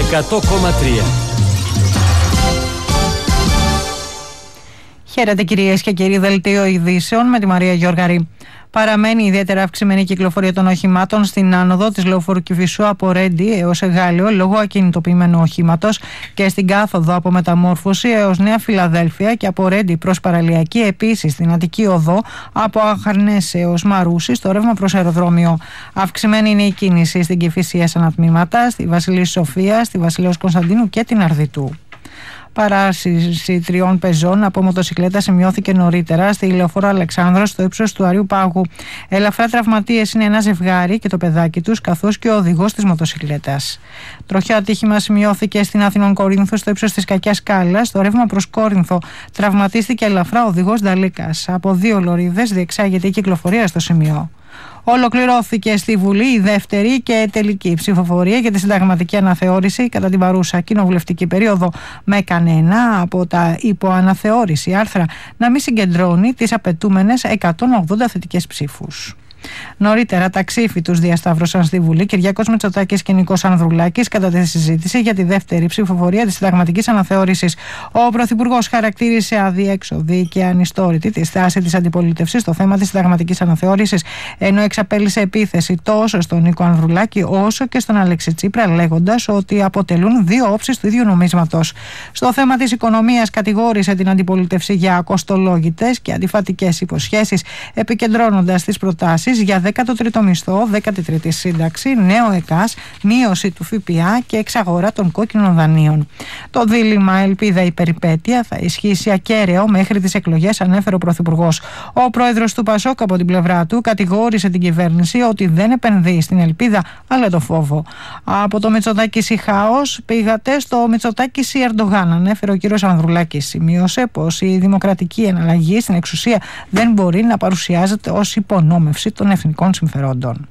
100,3. Χαίρετε κυρίες και κύριοι, δελτίο ειδήσεων με τη Μαρία Γιώργαρη. Παραμένει ιδιαίτερα αυξημένη κυκλοφορία των οχημάτων στην άνοδο της Λεωφόρου Κηφισού από Ρέντι έως Εγάλεο λόγω ακινητοποιημένου οχήματος και στην κάθοδο από Μεταμόρφωση έως Νέα Φιλαδέλφια και από Ρέντι προς Παραλιακή, επίσης στην Αττική Οδό από Αχαρνές έως Μαρούσι στο ρεύμα προς αεροδρόμιο. Αυξημένη είναι η κίνηση στην Κηφισία ανατμήματα, στη Βασιλής Σοφίας, στη Βασιλέως Κωνσταντίνου και την Αρδιτού. Παράσυρση 3 πεζών από μοτοσικλέτα σημειώθηκε νωρίτερα στη Λεωφόρο Αλεξάνδρα στο ύψος του Αριού Πάγου. Ελαφρά τραυματίες είναι ένα ζευγάρι και το παιδάκι τους, καθώς και ο οδηγός της μοτοσικλέτας. Τροχαίο ατύχημα σημειώθηκε στην Αθηνών Κορίνθου στο ύψος της Κακιάς Σκάλας. Στο ρεύμα προς Κόρινθο τραυματίστηκε ελαφρά ο οδηγός Νταλίκας. Από 2 λωρίδες διεξάγεται η κυκλοφορία στο σημείο. Ολοκληρώθηκε στη Βουλή η δεύτερη και τελική ψηφοφορία για τη συνταγματική αναθεώρηση κατά την παρούσα κοινοβουλευτική περίοδο, με κανένα από τα υποαναθεώρηση άρθρα να μην συγκεντρώνει τις απαιτούμενες 180 θετικές ψήφους. Νωρίτερα, τα ξύφη τους διασταύρωσαν στη Βουλή Κυριάκος Μητσοτάκης και Νικός Ανδρουλάκης κατά τη συζήτηση για τη δεύτερη ψηφοφορία της συνταγματικής αναθεώρησης. Ο Πρωθυπουργός χαρακτήρισε αδιέξοδη και ανιστόρητη τη στάση της αντιπολίτευσης στο θέμα της συνταγματικής αναθεώρησης, ενώ εξαπέλυσε επίθεση τόσο στον Νίκο Ανδρουλάκη όσο και στον Αλέξη Τσίπρα, λέγοντας ότι αποτελούν 2 όψεις του ίδιου νομίσματος. Στο θέμα της οικονομίας, κατηγόρησε την αντιπολίτευση για κοστολόγητες και αντιφατικές υποσχέσεις, επικεντρώνοντας τις προτάσεις για 13ο μισθό, 13η σύνταξη, νέο ΕΚΑΣ, μείωση του ΦΠΑ και εξαγορά των κόκκινων δανείων. Το δίλημμα ελπίδα ή περιπέτεια θα ισχύσει ακέραιο μέχρι τις εκλογές, ανέφερε ο Πρωθυπουργός. Ο πρόεδρος του ΠΑΣΟΚ από την πλευρά του κατηγόρησε την κυβέρνηση ότι δεν επενδύει στην ελπίδα αλλά το φόβο. Από το Μητσοτάκη χάος πήγατε στο Μητσοτάκη Ερντογάν, ανέφερε ο κ. Ανδρουλάκης. Σημείωσε πως η δημοκρατική εναλλαγή στην εξουσία δεν μπορεί να παρουσιάζεται ως υπονόμευση των εθνικών συμφερόντων.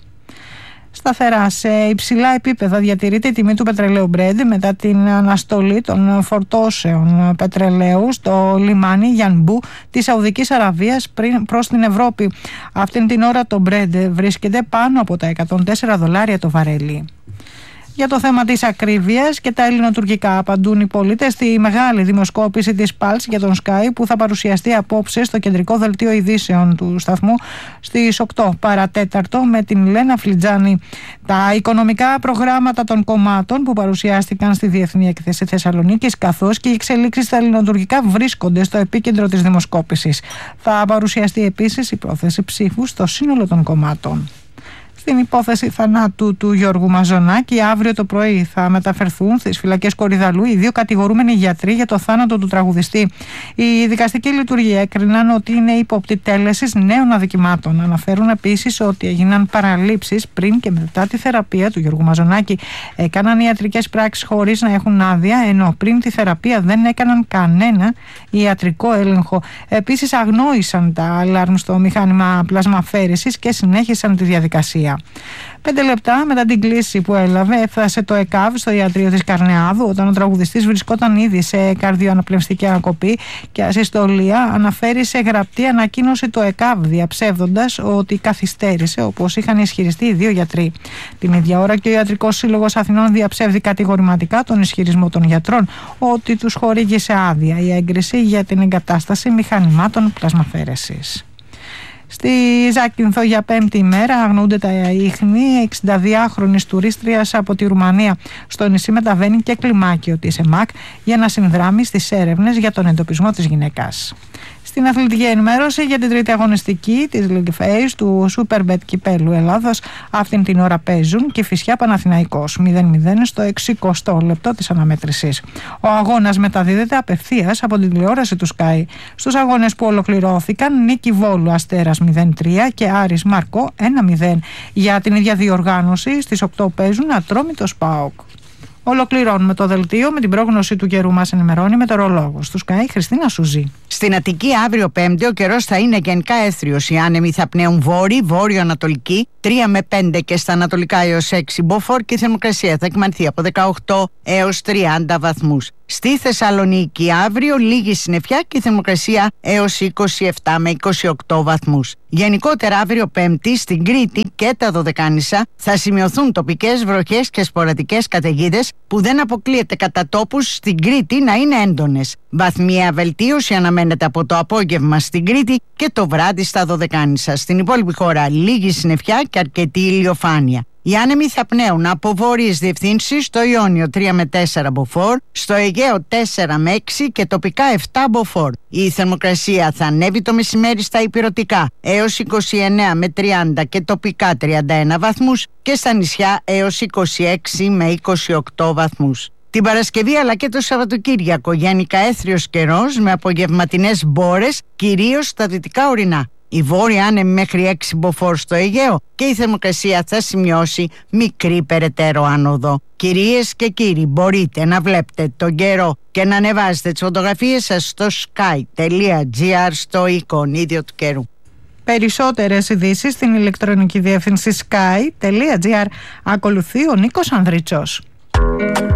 Σταθερά σε υψηλά επίπεδα διατηρείται η τιμή του πετρελαίου Brent μετά την αναστολή των φορτώσεων πετρελαίου στο λιμάνι Γιανμπού της Σαουδικής Αραβίας προς την Ευρώπη. Αυτήν την ώρα το Brent βρίσκεται πάνω από τα $104 το βαρέλι. Για το θέμα της ακρίβειας και τα ελληνοτουρκικά απαντούν οι πολίτες στη μεγάλη δημοσκόπηση της Pulse για τον Sky που θα παρουσιαστεί απόψε στο κεντρικό δελτίο ειδήσεων του σταθμού στις 8 παρατέταρτο με την Λένα Φλιτζάνη. Τα οικονομικά προγράμματα των κομμάτων που παρουσιάστηκαν στη Διεθνή Έκθεση Θεσσαλονίκης καθώς και οι εξελίξεις στα ελληνοτουρκικά βρίσκονται στο επίκεντρο της δημοσκόπησης. Θα παρουσιαστεί επίσης η πρόθεση ψήφου στο σύνολο των κομμάτων. Στην υπόθεση θανάτου του Γιώργου Μαζονάκη, αύριο το πρωί θα μεταφερθούν στις φυλακές Κορυδαλού οι 2 κατηγορούμενοι γιατροί για το θάνατο του τραγουδιστή. Οι δικαστικοί λειτουργοί έκριναν ότι είναι ύποπτη τέλεσης νέων αδικημάτων. Αναφέρουν επίσης ότι έγιναν παραλήψεις πριν και μετά τη θεραπεία του Γιώργου Μαζονάκη. Έκαναν ιατρικές πράξεις χωρίς να έχουν άδεια, ενώ πριν τη θεραπεία δεν έκαναν κανένα ιατρικό έλεγχο. Επίσης, αγνόησαν τα αλάρμ στο μηχάνημα πλασμαφέρησης και συνέχισαν τη διαδικασία. 5 λεπτά μετά την κλήση που έλαβε, έφτασε το ΕΚΑΒ στο ιατρείο της Καρνεάδου όταν ο τραγουδιστής βρισκόταν ήδη σε καρδιοαναπνευστική ανακοπή και ασυστολία. Αναφέρει σε γραπτή ανακοίνωση το ΕΚΑΒ, διαψεύδοντας ότι καθυστέρησε όπως είχαν ισχυριστεί οι 2 γιατροί. Την ίδια ώρα και ο Ιατρικός Σύλλογος Αθηνών διαψεύδει κατηγορηματικά τον ισχυρισμό των γιατρών ότι τους χορήγησε άδεια η έγκριση για την εγκατάσταση μηχανημάτων πλασμαφέρεσης. Στη Ζάκυνθο για 5η ημέρα αγνοούνται τα ίχνη 62χρονης τουρίστριας από τη Ρουμανία. Στο νησί μεταβαίνει και κλιμάκιο της ΕΜΑΚ για να συνδράμει στις έρευνες για τον εντοπισμό της γυναίκας. Στην αθλητική ενημέρωση για την τρίτη αγωνιστική της League Phase του Superbet Κυπέλλου Ελλάδος, αυτήν την ώρα παίζουν Κηφισιά Παναθηναϊκός 0-0 στο 60ο λεπτό της αναμέτρησης. Ο αγώνας μεταδίδεται απευθείας από την τηλεόραση του Sky. Στους αγώνες που ολοκληρώθηκαν, νίκη Βόλου Αστέρας 0-3 και Άρης Μαρκό 1-0. Για την ίδια διοργάνωση στις 8 παίζουν Ατρόμητος ΠΑΟΚ. Ολοκληρώνουμε το δελτίο με την πρόγνωση του καιρού. Μας ενημερώνει μετεωρολόγος του Sky Χριστίνα Σουζή. Στην Αττική αύριο Πέμπτη ο καιρός θα είναι γενικά έθριος. Οι άνεμοι θα πνέουν βόρειο-ανατολική 3 με 5 και στα ανατολικά έως 6 μποφόρ και η θερμοκρασία θα εκμανθεί από 18 έως 30 βαθμούς. Στη Θεσσαλονίκη αύριο λίγη συννεφιά και η θερμοκρασία έως 27 με 28 βαθμούς. Γενικότερα αύριο Πέμπτη στην Κρήτη και τα Δωδεκάνησα θα σημειωθούν τοπικές βροχές και σποραδικές καταιγίδες που δεν αποκλείεται κατά τόπους στην Κρήτη να είναι έντονες. Βαθμιαία βελτίωση αναμένεται από το απόγευμα στην Κρήτη και το βράδυ στα Δωδεκάνησα. Στην υπόλοιπη χώρα λίγη συννεφιά και αρκετή ηλιοφάνεια. Οι άνεμοι θα πνέουν από βόρειες διευθύνσεις στο Ιόνιο 3 με 4 μποφόρ, στο Αιγαίο 4 με 6 και τοπικά 7 μποφόρ. Η θερμοκρασία θα ανέβει το μεσημέρι στα ηπειρωτικά έως 29 με 30 και τοπικά 31 βαθμούς και στα νησιά έως 26 με 28 βαθμούς. Την Παρασκευή αλλά και το Σαββατοκύριακο γενικά έθριος καιρός με απογευματινές μπόρες κυρίως στα δυτικά ορεινά. Η βόρεια άνεμη μέχρι 6 μποφόρ στο Αιγαίο και η θερμοκρασία θα σημειώσει μικρή περαιτέρω άνοδο. Κυρίες και κύριοι, μπορείτε να βλέπετε τον καιρό και να ανεβάζετε τις φωτογραφίες σας στο sky.gr στο εικονίδιο του καιρού. Περισσότερες ειδήσεις στην ηλεκτρονική διεύθυνση sky.gr. Ακολουθεί ο Νίκος Ανδρίτσος.